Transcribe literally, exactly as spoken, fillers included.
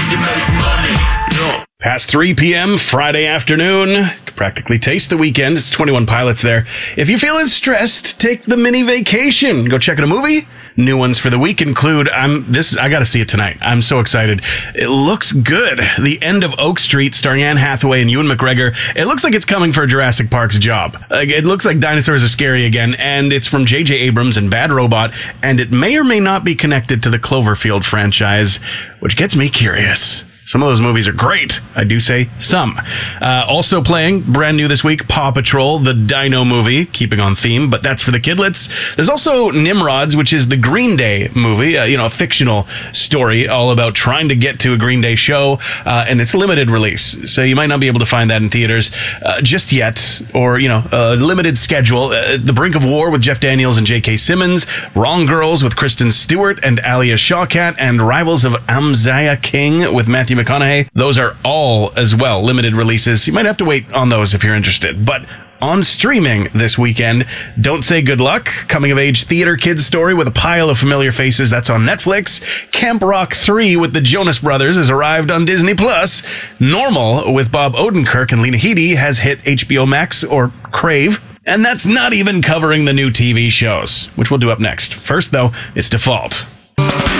to make money. Yo. Past three p.m. Friday afternoon. Could practically taste the weekend. It's twenty-one Pilots there. If you're feeling stressed, take the mini vacation. Go check out a movie. New ones for the week include, I'm this, I gotta see it tonight. I'm so excited. It looks good. The End of Oak Street, starring Anne Hathaway and Ewan McGregor. It looks like it's coming for Jurassic Park's job. Like, it looks like dinosaurs are scary again, and it's from J J Abrams and Bad Robot, and it may or may not be connected to the Cloverfield franchise, which gets me curious. Some of those movies are great. I do say some. Uh, also playing, brand new this week, Paw Patrol, the Dino movie, keeping on theme, but that's for the kidlets. There's also Nimrods, which is the Green Day movie, uh, you know, a fictional story all about trying to get to a Green Day show, uh, and it's limited release, so you might not be able to find that in theaters uh, just yet, or, you know, a limited schedule. Uh, The Brink of War with Jeff Daniels and J K. Simmons, Wrong Girls with Kristen Stewart and Alia Shawkat, and Rivals of Amziah King with Matthew McConaughey. Those are all as well limited releases. You might have to wait on those if you're interested. But on streaming this weekend, Don't Say Good Luck, coming of age theater kids story with a pile of familiar faces. That's on Netflix. Camp Rock three with the Jonas Brothers has arrived on Disney Plus. Normal with Bob Odenkirk and Lena Headey has hit H B O Max or Crave. And that's not even covering the new T V shows, which we'll do up next. First, though, it's Default.